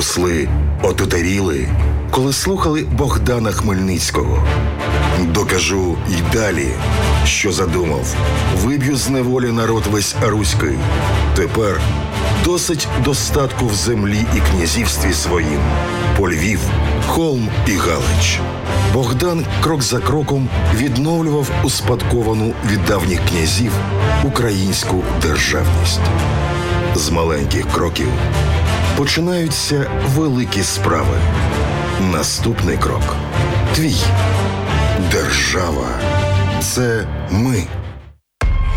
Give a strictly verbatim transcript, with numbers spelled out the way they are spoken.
посли отутаріли, коли слухали Богдана Хмельницького. Докажу й далі, що задумав. Виб'ю з неволі народ весь руський. Тепер досить достатку в землі і князівстві своїм. По Львів, Холм і Галич. Богдан крок за кроком відновлював успадковану від давніх князів українську державність. З маленьких кроків починаються великі справи. Наступний крок – твій. Держава – це ми.